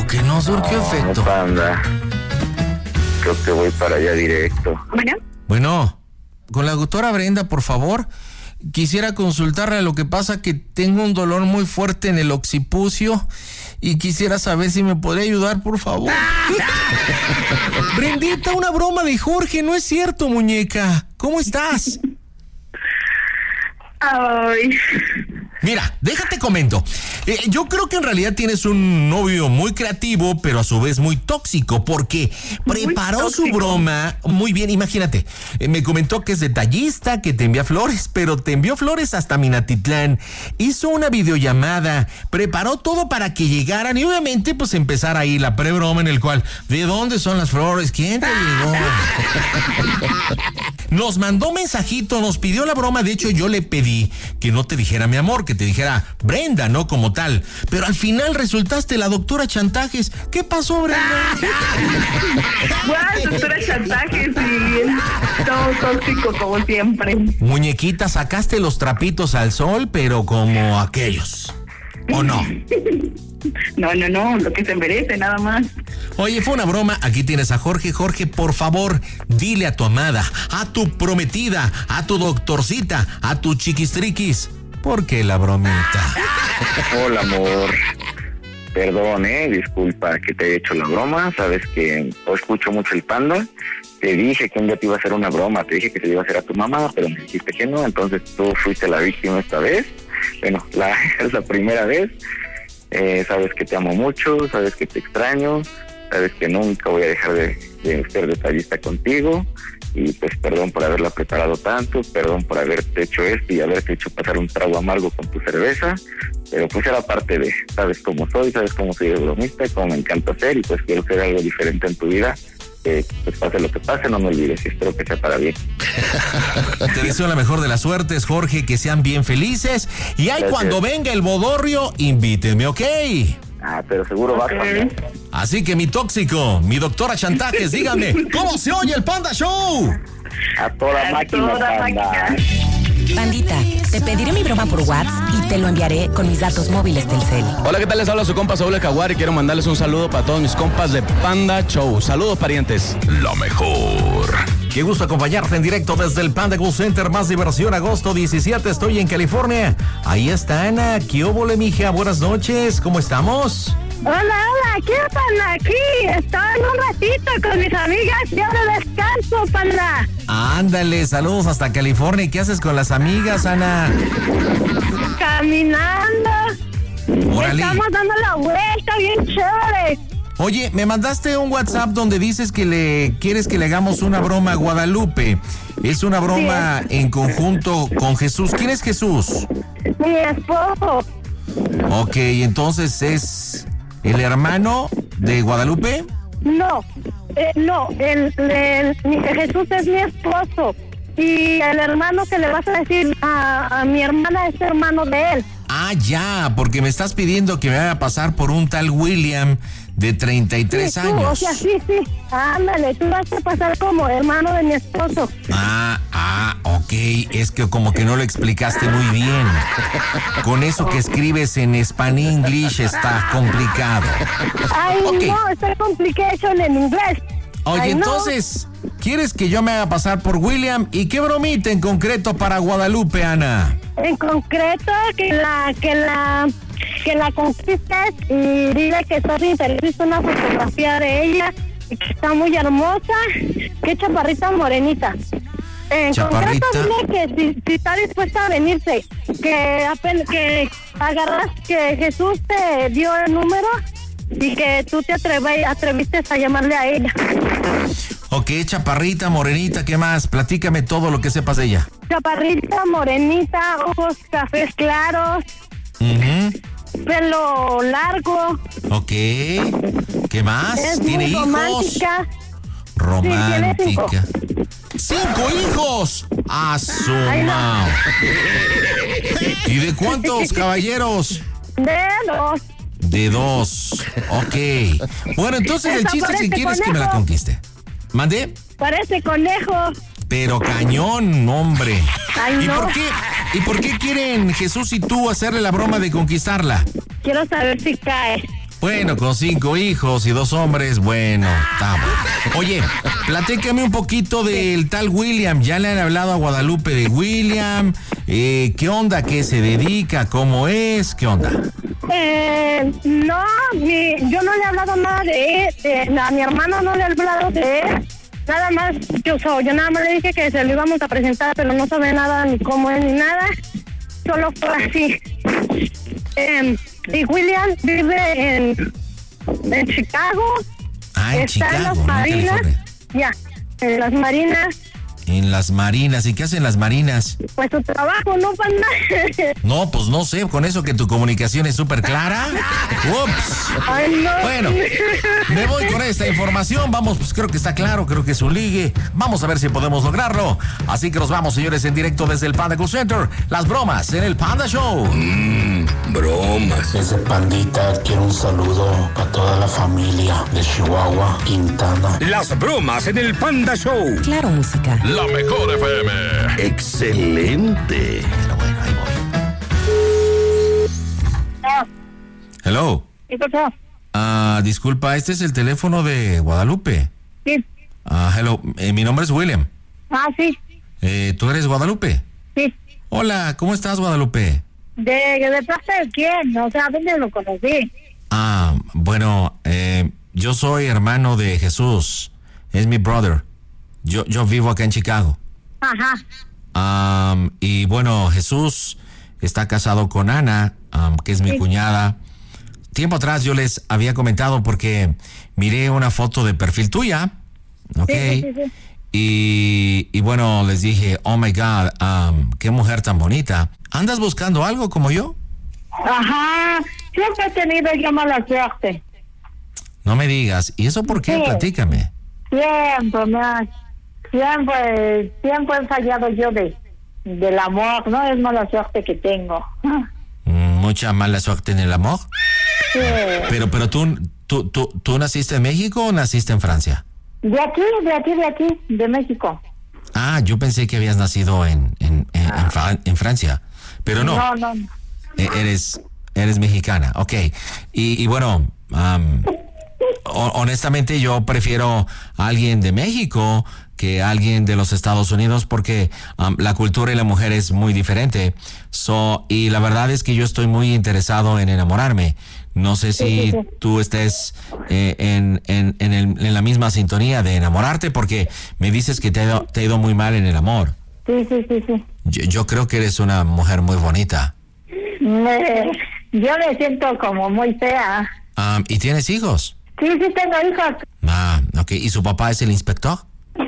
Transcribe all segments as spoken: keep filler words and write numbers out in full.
que no surgió No, efecto. Panda. Creo que voy para allá directo. Bueno, Bueno, con la doctora Brenda, por favor. Quisiera consultarle. Lo que pasa que tengo un dolor muy fuerte en el occipucio y quisiera saber si me podría ayudar, por favor. Brendita, una broma de Jorge, no es cierto, muñeca. ¿Cómo estás? ay, Mira, déjate comento. Eh, yo creo que en realidad tienes un novio muy creativo, pero a su vez muy tóxico, porque Muy preparó tóxico. su broma muy bien. Imagínate, eh, me comentó que es detallista, que te envía flores, pero te envió flores hasta Minatitlán. Hizo una videollamada, preparó todo para que llegaran y obviamente pues empezar ahí la pre-broma en el cual, ¿de dónde son las flores? ¿Quién te llegó? Nos mandó mensajito, nos pidió la broma. De hecho, yo le pedí que no te dijera mi amor, que te dijera Brenda, no como tal. Pero al final resultaste la doctora Chantajes. ¿Qué pasó, Brenda? guau, doctora Chantajes y todo tóxico como siempre. Muñequita, sacaste los trapitos al sol, pero como aquellos. ¿O no? No, no, no, lo que se merece, nada más. Oye, fue una broma. Aquí tienes a Jorge. Jorge, por favor, dile a tu amada, a tu prometida, a tu doctorcita, a tu chiquistriquis, ¿por qué la bromita? Hola, amor. Perdón, eh, disculpa que te haya hecho la broma. Sabes que o escucho mucho el Panda. Te dije que un día te iba a hacer una broma. Te dije que se le iba a hacer a tu mamá, pero me dijiste que no. Entonces tú fuiste la víctima esta vez. Bueno, la, es la primera vez. Eh, sabes que te amo mucho, sabes que te extraño, sabes que nunca voy a dejar de, de ser detallista contigo. Y pues perdón por haberla preparado tanto, perdón por haberte hecho esto y haberte hecho pasar un trago amargo con tu cerveza, pero pues era parte de, sabes cómo soy, sabes cómo soy de bromista, cómo me encanta hacer y pues quiero hacer algo diferente en tu vida. Eh, pues pase lo que pase, no me olvides, espero que sea para bien. Te deseo la mejor de las suertes, Jorge, que sean bien felices. Y ahí Gracias. cuando venga el bodorrio, invítenme, ¿ok? Ah, pero seguro vas a cambiar. Así que mi tóxico, mi doctora Chantajes, dígame, ¿cómo se oye el Panda Show? A toda A máquina, toda Panda. máquina. Pandita, te pediré mi broma por WhatsApp y te lo enviaré con mis datos móviles del cel. Hola, ¿qué tal? Les habla su compa Saúl El Jaguar y quiero mandarles un saludo para todos mis compas de Panda Show. Saludos, parientes. Lo mejor. Qué gusto acompañarte en directo desde el Panda Go Center. Más diversión, agosto diecisiete, estoy en California. Ahí está Ana. ¿Qué óvole, mija? Buenas noches, ¿cómo estamos? Hola, hola, ¿qué panda? Aquí estoy un ratito con mis amigas y ahora descanso, panda. Ándale, saludos hasta California. ¿Qué haces con las amigas, Ana? Caminando. Órale. Estamos dando la vuelta, bien chévere. Oye, me mandaste un WhatsApp donde dices que le quieres que le hagamos una broma a Guadalupe. Es una broma en conjunto con Jesús. ¿Quién es Jesús? Mi esposo. Ok, entonces es el hermano de Guadalupe. No, eh, no, el, el- mi- Jesús es mi esposo. Y el hermano que le vas a decir a, a mi hermana es hermano de él. Ah, ya, porque me estás pidiendo que me haga pasar por un tal William de treinta y tres Sí, tú, años. o sea, sí, sí. Ándale, tú vas a pasar como hermano de mi esposo. Ah, ah, ok, es que como que no lo explicaste muy bien. Con eso que escribes en Spanish English está complicado. Ay, Ok. no, está complication en inglés. Oye, Ay, no. entonces, ¿quieres que yo me haga pasar por William? ¿Y qué bromita en concreto para Guadalupe, Ana? En concreto, que la, que la, que la conquistes y dile que estás interesado en una fotografía de ella y que está muy hermosa, que chaparrita morenita. En Chaparrita. concreto, dile que si, si está dispuesta a venirse, que apenas, que agarras, que Jesús te dio el número y que tú te atreve, atreviste a llamarle a ella. Ok, chaparrita, morenita, ¿qué más? Platícame todo lo que sepas de ella. Chaparrita, morenita, ojos cafés claros, Ujú. pelo largo. Ok, ¿qué más? Es ¿Tiene muy hijos? romántica. Romántica. ¡Cinco hijos! ¡A su Ay, no. mao! ¿Y de cuántos, caballeros? De dos. De dos. Ok. Bueno, entonces el Esa chiste es que parece quieres que me la conejo. conquiste. ¿Mandé? Parece conejo. Pero cañón, hombre. Ay, ¿Y no. por qué? ¿Y por qué quieren Jesús y tú hacerle la broma de conquistarla? Quiero saber si cae. Bueno, con cinco hijos y dos hombres, bueno, está bueno. Oye, platícame un poquito del tal William. ¿Ya le han hablado a Guadalupe de William? Eh, ¿Qué onda? ¿Qué se dedica? ¿Cómo es? ¿Qué onda? Eh, no, mi, yo no le he hablado nada de él, de, a mi hermano no le he hablado de él, nada más, yo, so, yo nada más le dije que se lo íbamos a presentar, pero no sabe nada ni cómo es ni nada, solo fue así. Eh, y William vive en, en Chicago, Ah, en está Chicago, en las ¿no? Marinas, California. ya, en las Marinas. En las Marinas. ¿Y qué hacen las Marinas? Pues su trabajo, ¿no, panda? No, pues no sé, con eso que tu comunicación es súper clara. Ups. Ay, no. Bueno, me voy con esta información. Vamos, pues creo que está claro, creo que es un ligue. Vamos a ver si podemos lograrlo. Así que nos vamos, señores, en directo desde el Panda Cool Center. Las bromas en el Panda Show. Mmm, bromas. Desde Pandita quiero un saludo para toda la familia de Chihuahua, Quintana. Las bromas en el Panda Show. Claro, música. La mejor F M. Excelente. Pero bueno, ahí voy. Hello. ¿Qué pasó? Ah, disculpa, este es el teléfono de Guadalupe. Sí. Ah, hello, eh, mi nombre es William. Ah, sí, Eh, ¿Tú eres Guadalupe? sí. Hola, ¿cómo estás, Guadalupe? ¿De, de parte de quién? O sea, ¿dónde lo conocí? Ah, bueno, eh, yo soy hermano de Jesús. Es mi brother. Yo, yo vivo acá en Chicago. Ajá. Um, y bueno, Jesús está casado con Ana, um, que es mi Sí. cuñada. Tiempo atrás yo les había comentado porque miré una foto de perfil tuya, ¿ok? Sí, sí, sí, sí. Y, y bueno, les dije, oh my God, um, qué mujer tan bonita. ¿Andas buscando algo como yo? Ajá. Siempre he tenido yo mala suerte. No me digas. ¿Y eso por qué? Sí. Platícame. Siempre, me, siempre, siempre he fallado yo de, del amor, ¿no? Es mala suerte que tengo. Mm, Mucha mala suerte en el amor. Sí. Pero, pero tú, tú, tú, ¿tú naciste en México o naciste en Francia? De aquí, de aquí, de aquí, de México. Ah, yo pensé que habías nacido en, en, en, en, Fra- en Francia. Pero no, No, no. eh, eres, eres mexicana, ok. Y, y bueno, um, ho- honestamente yo prefiero a alguien de México que a alguien de los Estados Unidos porque um, la cultura y la mujer es muy diferente. So, y la verdad es que yo estoy muy interesado en enamorarme. No sé si Sí, sí, sí. tú estés eh, en, en, en, el- en la misma sintonía de enamorarte porque me dices que te ha ido, te ha ido muy mal en el amor. Sí, sí, sí, sí. Yo, yo creo que eres una mujer muy bonita. Me, yo me siento como muy fea. Um, ¿Y tienes hijos? Sí, sí tengo hijos. Ah, ok. ¿Y su papá es el inspector?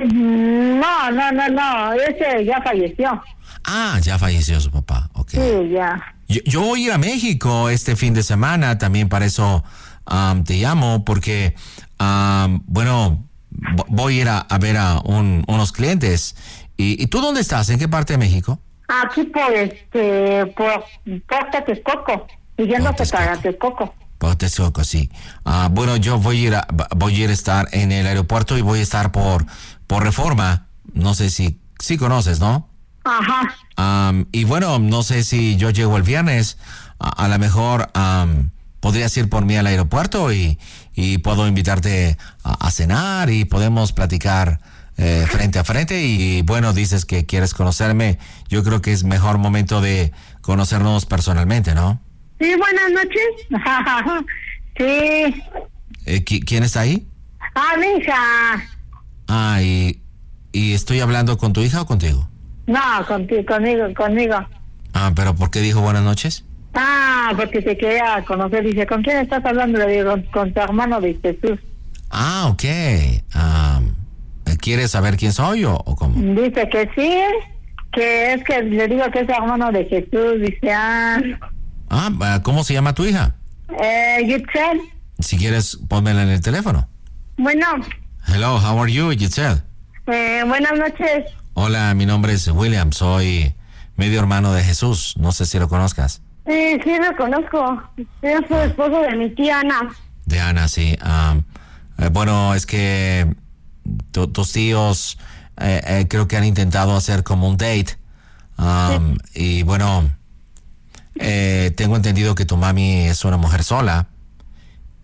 No, no, no, no. Ese ya falleció. Ah, ya falleció su papá, ok. Sí, ya. Yo, yo voy a ir a México este fin de semana, también para eso um, te llamo, porque, um, bueno, vo- voy a ir a, a ver a un- unos clientes. ¿Y, ¿Y tú dónde estás? ¿En qué parte de México? Aquí por este, por, por Texcoco, siguiendo Por Texcoco. para Texcoco. Por Texcoco, sí. Ah, bueno, yo voy a ir a, voy a ir a estar en el aeropuerto y voy a estar por, por Reforma. No sé si, si conoces, ¿no? Ajá. Um, y bueno, no sé si yo llego el viernes. A, a lo mejor um, podrías ir por mí al aeropuerto y, y puedo invitarte a, a cenar y podemos platicar eh, frente a frente. Y bueno, dices que quieres conocerme. Yo creo que es mejor momento de conocernos personalmente, ¿no? Sí, buenas noches. Sí. Eh, ¿qui- ¿Quién está ahí? Ah, mi hija. Ah, y, y estoy hablando con tu hija o contigo. No, contigo, conmigo, conmigo. Ah, pero ¿por qué dijo buenas noches? Ah, porque te quería conocer. Dice, ¿con quién estás hablando? Le digo, con, con tu hermano de Jesús. Ah, ok. Um, ¿Quieres saber quién soy o, o cómo? Dice que sí, que es que le digo que es hermano de Jesús. Dice, ah, Ah, ¿cómo se llama tu hija? eh, Yitzel. Si quieres, pónmela en el teléfono. Bueno, Hello, how are you, Giselle? eh, buenas noches. Hola, mi nombre es William, soy medio hermano de Jesús, no sé si lo conozcas. Sí, sí, lo conozco. Es su esposo de mi tía Ana. De Ana, sí. Um, eh, bueno, es que tu- tus tíos eh, eh, creo que han intentado hacer como un date. Um, y bueno, eh, tengo entendido que tu mami es una mujer sola.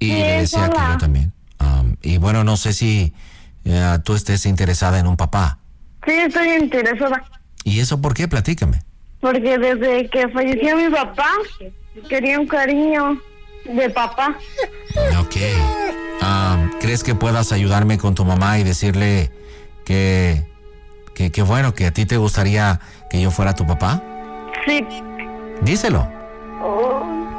Y Sí, le decía que hola. yo también. Um, y bueno, no sé si eh, tú estés interesada en un papá. Sí, estoy interesada. ¿Y eso por qué? Platícame. Porque desde que falleció mi papá, quería un cariño de papá. Ok. Um, ¿Crees que puedas ayudarme con tu mamá y decirle que, que, que bueno, que a ti te gustaría que yo fuera tu papá? Sí. Díselo. Oh.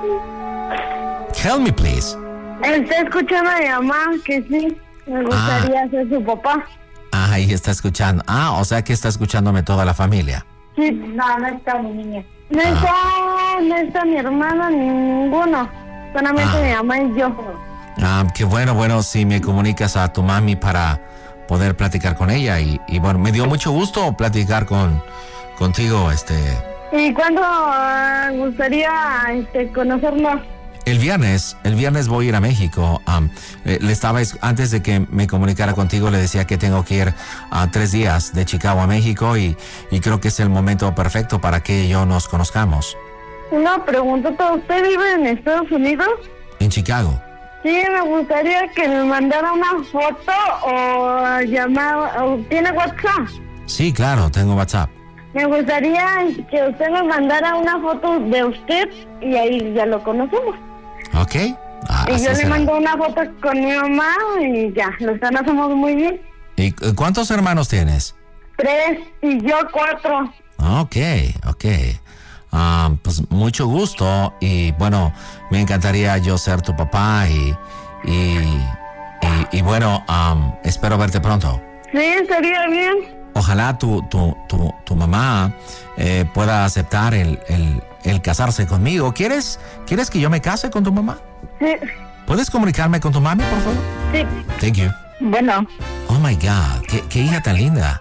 Help me, please. Está escuchando a mi mamá que sí, me gustaría ser su papá. Ah, ahí está escuchando. Ah, o sea que está escuchándome toda la familia. Sí. No, no está mi niña. No está, no está mi hermana ni ninguno. Solamente Ah. mi mamá y yo. Ah, qué bueno, bueno, si me comunicas a tu mami para poder platicar con ella. Y, y bueno, me dio mucho gusto platicar con contigo, este... ¿Y cuándo ah, gustaría este, conocernos? El viernes, el viernes voy a ir a México. Um, le, le estaba, es- antes de que me comunicara contigo, le decía que tengo que ir a tres días de Chicago a México y, y creo que es el momento perfecto para que yo nos conozcamos. Una preguntota, ¿usted vive en Estados Unidos? En Chicago. Sí, me gustaría que me mandara una foto o llamar, o ¿tiene WhatsApp? Sí, claro, tengo WhatsApp. Me gustaría que usted me mandara una foto de usted y ahí ya lo conocemos. ¿Ok? Ah, Y así yo le será. mando una foto con mi mamá y ya, los conocemos muy bien. ¿Y eh, cuántos hermanos tienes? Tres y yo cuatro. Ok, ok. Ah, pues mucho gusto y bueno, me encantaría yo ser tu papá y, y, y, y bueno, um, espero verte pronto. Sí, estaría bien. Ojalá tu, tu, tu, tu mamá eh, pueda aceptar el, el, el casarse conmigo. ¿Quieres, ¿Quieres que yo me case con tu mamá? Sí, ¿Puedes comunicarme con tu mami, por favor? sí. Thank you. Bueno, Oh my God, qué, qué hija tan linda.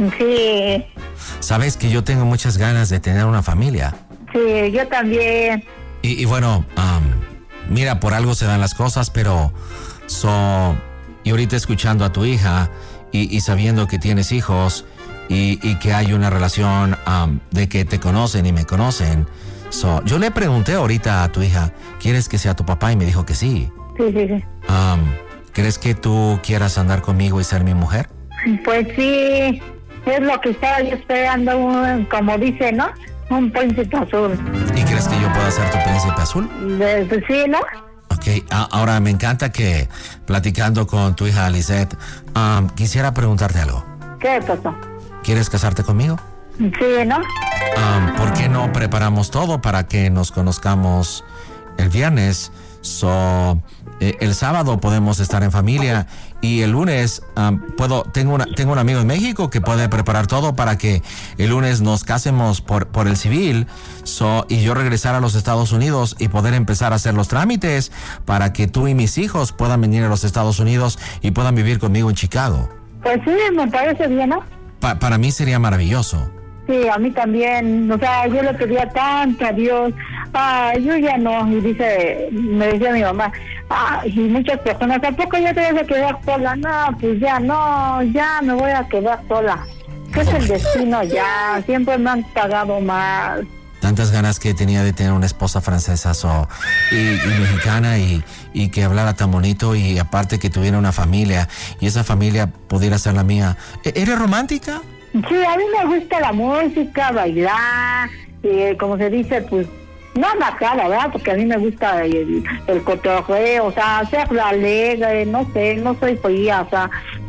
sí, Sabes que yo tengo muchas ganas de tener una familia. sí, yo también. Y, y bueno, um, mira, por algo se dan las cosas, pero so, y ahorita escuchando a tu hija y, y sabiendo que tienes hijos y, y que hay una relación um, de que te conocen y me conocen, so, yo le pregunté ahorita a tu hija, ¿quieres que sea tu papá? Y me dijo que sí. Sí, sí, sí. Um, ¿Crees que tú quieras andar conmigo y ser mi mujer? Pues sí, es lo que estaba yo esperando, un- como dice, ¿no? Un príncipe azul. ¿Y crees que yo pueda ser tu príncipe azul? De- pues sí, ¿no? Ok, a- ahora me encanta que platicando con tu hija Lisette, um, quisiera preguntarte algo. ¿Qué pasó? ¿Quieres casarte conmigo? Sí, ¿no? Um, ¿Por qué no preparamos todo para que nos conozcamos el viernes? So, eh, el sábado podemos estar en familia y el lunes um, puedo tengo una tengo un amigo en México que puede preparar todo para que el lunes nos casemos por por el civil, so, y yo regresar a los Estados Unidos y poder empezar a hacer los trámites para que tú y mis hijos puedan venir a los Estados Unidos y puedan vivir conmigo en Chicago. Pues sí, me parece bien, ¿no? Pa- para mí sería maravilloso. Sí, a mí también. O sea, yo le pedía tanto a Dios. Ah, yo ya no. Y dice, me decía mi mamá, ah, y muchas personas, ¿tampoco ya te vas a quedar sola? No, pues ya no, ya me voy a quedar sola. ¿Qué es el destino ya? Siempre me han pagado más. Tantas ganas que tenía de tener una esposa francesa so, y, y mexicana y, y que hablara tan bonito y aparte que tuviera una familia y esa familia pudiera ser la mía. ¿E- ¿Eres romántica? Sí, a mí me gusta la música, bailar, y como se dice, pues, no matar, ¿verdad? Porque a mí me gusta el, el cotorreo, o sea, ser alegre, no sé, no soy fría, o sea,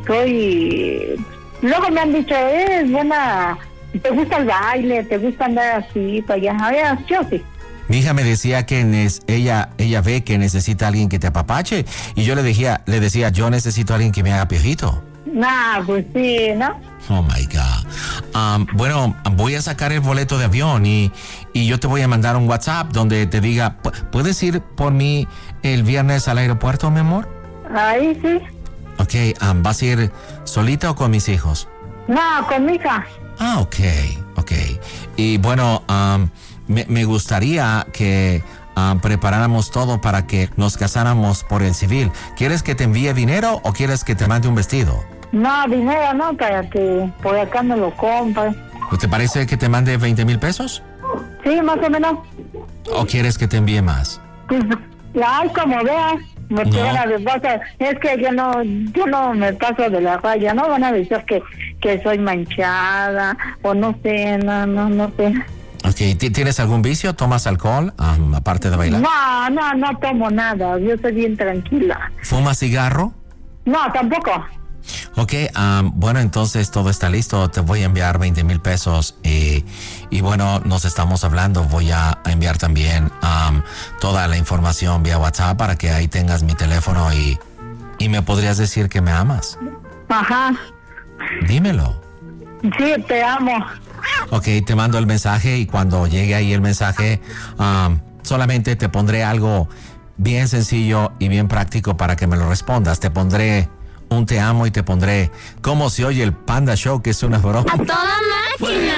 soy... Luego me han dicho, eres buena, te gusta el baile, te gusta andar así, para allá, a ver, yo sí. Mi hija me decía que nes- ella, ella ve que necesita a alguien que te apapache y yo le decía, le decía, yo necesito a alguien que me haga piojito. Nah, pues sí, ¿no? Oh my God. Um, bueno, voy a sacar el boleto de avión y, y yo te voy a mandar un WhatsApp donde te diga, "¿Pu- ¿puedes ir por mí el viernes al aeropuerto, mi amor? Ahí sí. Ok, um, ¿vas a ir solita o con mis hijos? No, con mi hija. Ah, ok, ok. Y bueno, um, me, me gustaría que um, preparáramos todo para que nos casáramos por el civil. ¿Quieres que te envíe dinero o quieres que te mande un vestido? No, dinero no, para que por acá me lo compre. ¿Te parece que te mande veinte mil pesos? Sí, más o menos. ¿O quieres que te envíe más? Pues, ay, como veas. Me No. van a decir, es que yo no, yo no me paso de la raya, no van a decir que, que soy manchada, o no sé, no, no, no sé. Ok, ¿tienes algún vicio? ¿Tomas alcohol, um, aparte de bailar? No, no, no tomo nada, yo soy bien tranquila. ¿Fumas cigarro? No, tampoco. Ok, um, bueno, entonces todo está listo. Te voy a enviar veinte mil pesos y, y bueno, nos estamos hablando. Voy a enviar también um, toda la información vía WhatsApp para que ahí tengas mi teléfono y, y me podrías decir que me amas. Ajá. Dímelo. Sí, te amo. Ok, te mando el mensaje y cuando llegue ahí el mensaje, um, solamente te pondré algo bien sencillo y bien práctico para que me lo respondas. Te pondré un te amo y te pondré cómo se oye el Panda Show, que es una broma. ¡A toda máquina!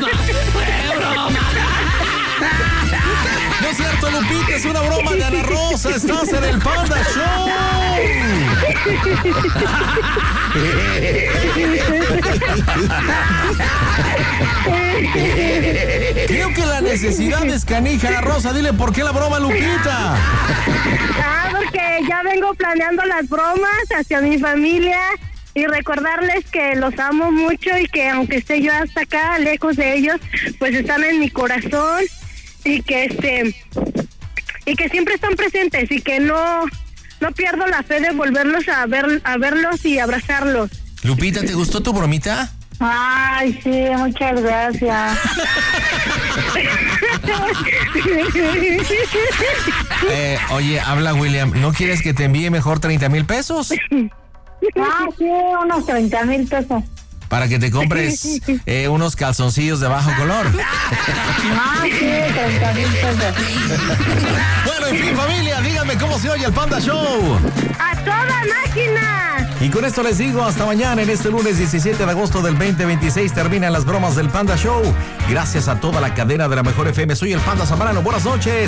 No es cierto, Lupita, es una broma de Ana Rosa. Estás en el Panda Show. Creo que la necesidad es canija, Ana Rosa. Dile por qué la broma, Lupita. Ah, porque ya vengo planeando las bromas hacia mi familia y recordarles que los amo mucho y que aunque esté yo hasta acá, lejos de ellos, pues están en mi corazón y que este y que siempre están presentes y que no no pierdo la fe de volverlos a ver a verlos y abrazarlos. Lupita, ¿te gustó tu bromita? Ay, sí, muchas gracias. Eh, oye, habla William, ¿no quieres que te envíe mejor treinta mil pesos? Ah, sí, unos treinta mil pesos. Para que te compres eh, unos calzoncillos de bajo color. Ah, sí, treinta mil pesos. Bueno, en fin, familia, díganme cómo se oye el Panda Show. ¡A toda máquina! Y con esto les digo hasta mañana. En este lunes diecisiete de agosto del veinte veintiséis terminan las bromas del Panda Show. Gracias a toda la cadena de la Mejor F M. Soy el Panda Zambrano. Buenas noches.